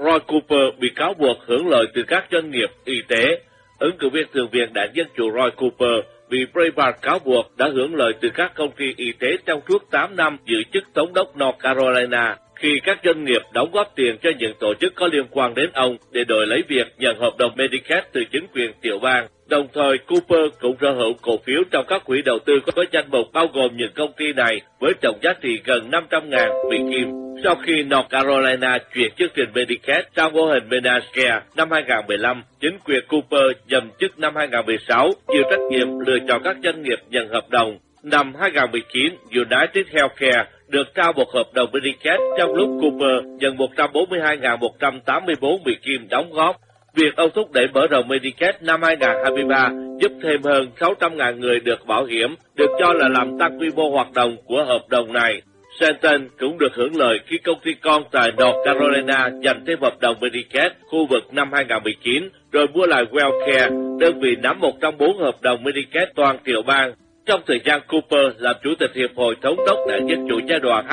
Roy Cooper bị cáo buộc hưởng lợi từ các doanh nghiệp y tế. Ứng cử viên Thượng viện Đảng Dân Chủ Roy Cooper bị Breitbart cáo buộc đã hưởng lợi từ các công ty y tế trong suốt 8 năm giữ chức Thống đốc North Carolina, khi các doanh nghiệp đóng góp tiền cho những tổ chức có liên quan đến ông để đổi lấy việc nhận hợp đồng Medicaid từ chính quyền tiểu bang. Đồng thời, Cooper cũng sở hữu cổ phiếu trong các quỹ đầu tư có danh mục bao gồm những công ty này với tổng giá trị gần 500.000 Mỹ Kim. Sau khi North Carolina chuyển chương trình Medicaid sang mô hình Medicare năm 2015, chính quyền Cooper nhậm chức năm 2016 chịu trách nhiệm lựa chọn các doanh nghiệp nhận hợp đồng. Năm 2019, United Healthcare được trao một hợp đồng Medicaid trong lúc Cooper nhận 142.184 Mỹ Kim đóng góp. Việc ông thúc đẩy mở rộng Medicaid năm 2023 giúp thêm hơn 600.000 người được bảo hiểm, được cho là làm tăng quy mô hoạt động của hợp đồng này. Stanton cũng được hưởng lợi khi công ty con tại North Carolina giành thêm hợp đồng Medicaid khu vực năm 2019, rồi mua lại WellCare, đơn vị nắm một trong 4 hợp đồng Medicaid toàn tiểu bang. Trong thời gian Cooper làm Chủ tịch Hiệp hội Thống đốc Đảng Dân Chủ giai đoạn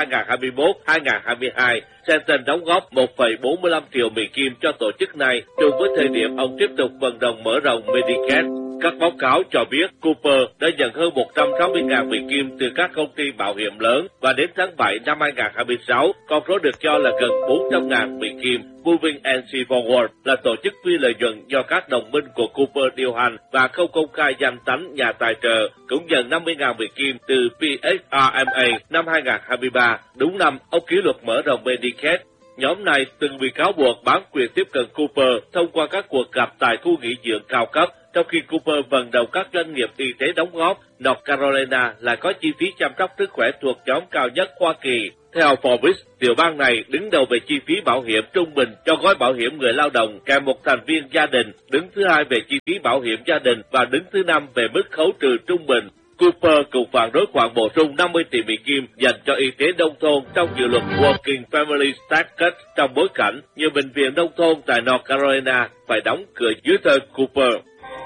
2021-2022, Stanton đóng góp 1,45 triệu Mỹ Kim cho tổ chức này, chung với thời điểm ông tiếp tục vận động mở rộng Medicaid. Các báo cáo cho biết Cooper đã nhận hơn 160.000 Mỹ Kim từ các công ty bảo hiểm lớn, và đến tháng 7 năm 2026, con số được cho là gần 400.000 Mỹ Kim. Moving NC Forward là tổ chức phi lợi nhuận do các đồng minh của Cooper điều hành và không công khai danh tánh nhà tài trợ, cũng nhận 50.000 Mỹ Kim từ PHRMA năm 2023, đúng năm ông ký luật mở rộng Medicaid. Nhóm này từng bị cáo buộc bán quyền tiếp cận Cooper thông qua các cuộc gặp tại khu nghỉ dưỡng cao cấp, trong khi Cooper vận động các doanh nghiệp y tế đóng góp. North Carolina lại có chi phí chăm sóc sức khỏe thuộc nhóm cao nhất Hoa Kỳ. Theo Forbes, tiểu bang này đứng đầu về chi phí bảo hiểm trung bình cho gói bảo hiểm người lao động kèm một thành viên gia đình, đứng thứ hai về chi phí bảo hiểm gia đình và đứng thứ 5 về mức khấu trừ trung bình. Cooper cũng phản đối khoản bổ sung 50 tỷ Mỹ Kim dành cho y tế nông thôn trong dự luật Working Family Tax Cut, trong bối cảnh nhiều bệnh viện nông thôn tại North Carolina phải đóng cửa dưới thời Cooper.